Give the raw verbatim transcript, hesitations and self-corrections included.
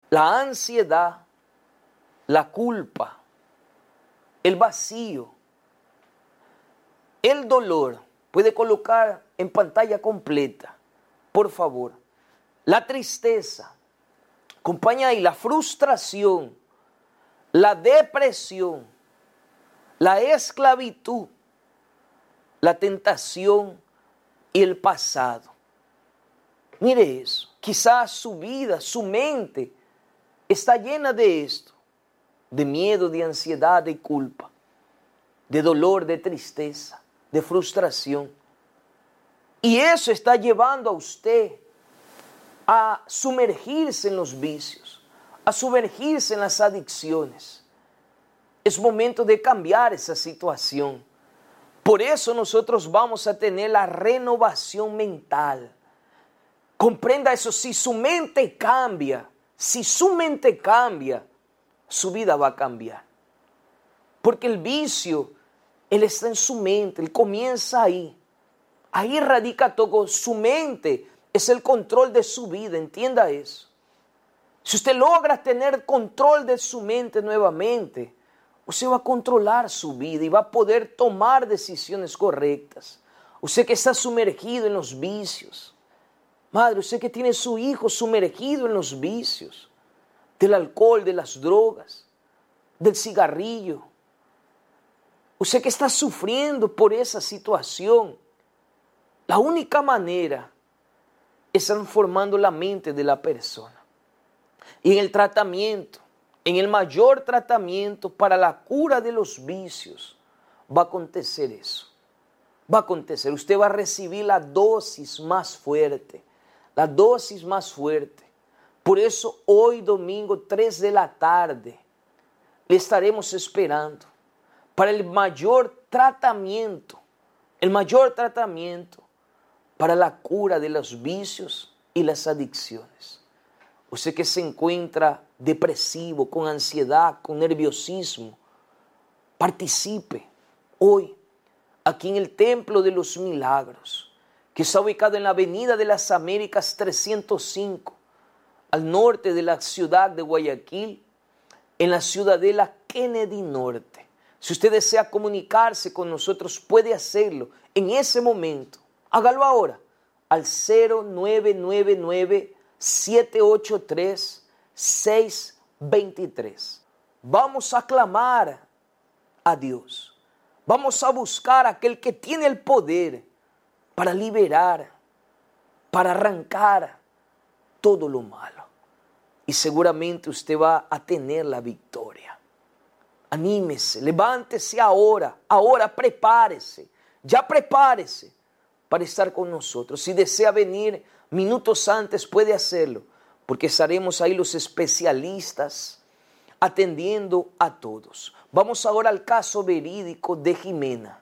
la ansiedad, la culpa, el vacío, el dolor. Puede colocar en pantalla completa, por favor. La tristeza, acompaña ahí la frustración, la depresión, la esclavitud, la tentación y el pasado. Mire eso, quizás su vida, su mente está llena de esto, de miedo, de ansiedad, de culpa, de dolor, de tristeza, de frustración. Y eso está llevando a usted a sumergirse en los vicios, a sumergirse en las adicciones. Es momento de cambiar esa situación. Por eso nosotros vamos a tener la renovación mental. Comprenda eso, si su mente cambia, si su mente cambia, su vida va a cambiar. Porque el vicio, él está en su mente, él comienza ahí. Ahí radica todo, su mente es el control de su vida, entienda eso. Si usted logra tener control de su mente nuevamente, usted va a controlar su vida y va a poder tomar decisiones correctas. Usted que está sumergido en los vicios. Madre, usted que tiene su hijo sumergido en los vicios, del alcohol, de las drogas, del cigarrillo. Usted que está sufriendo por esa situación. La única manera es transformando la mente de la persona. Y en el tratamiento, en el mayor tratamiento para la cura de los vicios, va a acontecer eso. Va a acontecer. Usted va a recibir la dosis más fuerte. La dosis más fuerte. Por eso hoy domingo tres de la tarde le estaremos esperando para el mayor tratamiento. El mayor tratamiento para la cura de los vicios y las adicciones. Usted que se encuentra depresivo, con ansiedad, con nerviosismo, participe hoy aquí en el Templo de los Milagros, que está ubicado en la Avenida de las Américas trescientos cinco, al norte de la ciudad de Guayaquil, en la ciudadela Kennedy Norte. Si usted desea comunicarse con nosotros, puede hacerlo en ese momento. Hágalo ahora al cero nueve nueve nueve, siete ocho tres, seis dos tres. Vamos a clamar a Dios. Vamos a buscar a aquel que tiene el poder para liberar, para arrancar todo lo malo. Y seguramente usted va a tener la victoria. Anímese, levántese ahora, ahora prepárese, ya prepárese para estar con nosotros. Si desea venir minutos antes, puede hacerlo, porque estaremos ahí los especialistas atendiendo a todos. Vamos ahora al caso verídico de Jimena.